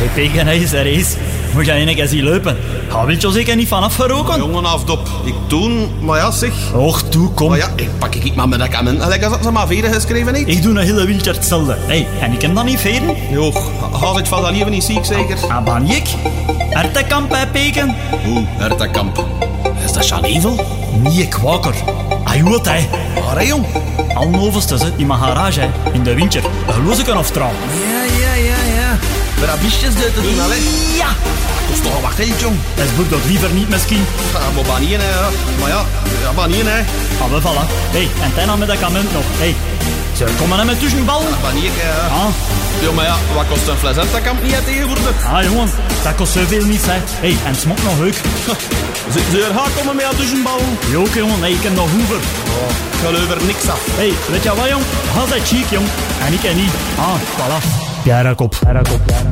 Hey, Peken, hij is er eens. Moet jij een keer zien lopen? Ga wil je zeker niet vanaf geroken? Jongen, afdop. Ik toen, maar ja, zeg. Och, toe, kom. Maar ja, ik pak ik maar medicamenten. Gelijk als ze maar veren geschreven heeft. Ik doe een hele winter hetzelfde. Hey, en ik kan dat niet veren? Joch, gaat het van dat leven niet ziek, zeker? Ah, ben ik? Hertenkamp bij Peken? Oeh, hertenkamp. Is dat Jean-Evel? Nee, kwaker. Ajoet, hè. Waar, hè, jong? Alnovenste zit in mijn garage, hè. In de winter. Geloof ik een aftraal. Ja. Brabistjes uit te doen, hè? Ja! Dat is toch een wachtgeld, jong? Dat boek dat liever niet misschien. Ja, maar banien, hè. Maar ja, banien, hè. Ah, we vallen. Hey, en ten aan medicament nog. Hey, ze komen hem met tussenbal. Banien, hè. Ah, Jo, maar ja, wat kost een fles hertenkamp niet uit tegenwoordig? jongen, dat kost zoveel niet, hè. Hey, en het smokt nog leuk. Ze gaan komen met een tussenbal. Jo, jongen, hey, ik heb nog hoever. Ik geloof er niks af. Hey, weet je wat, jong? Ga zij chic, jong. En ik en niet. Ah, voilà. Pierre kop.